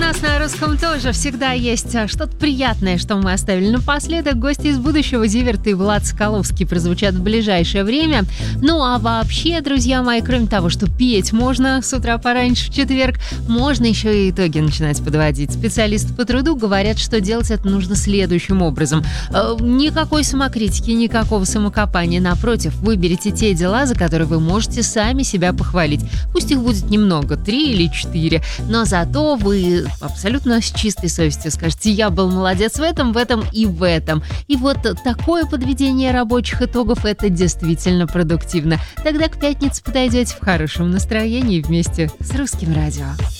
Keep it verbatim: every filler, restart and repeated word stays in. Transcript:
нас на русском тоже всегда есть а, что-то приятное, что мы оставили напоследок. Гости из будущего Зиверт и Влад Соколовский прозвучат в ближайшее время. Ну а вообще, друзья мои, кроме того, что петь можно с утра пораньше в четверг, можно еще и итоги начинать подводить. Специалисты по труду говорят, что делать это нужно следующим образом. Э, никакой самокритики, никакого самокопания. Напротив, выберите те дела, за которые вы можете сами себя похвалить. Пусть их будет немного, три или четыре, но зато вы абсолютно с чистой совестью скажете: я был молодец в этом, в этом и в этом. И вот такое подведение рабочих итогов — это действительно продуктивно. Тогда к пятнице подойдете в хорошем настроении вместе с Русским радио.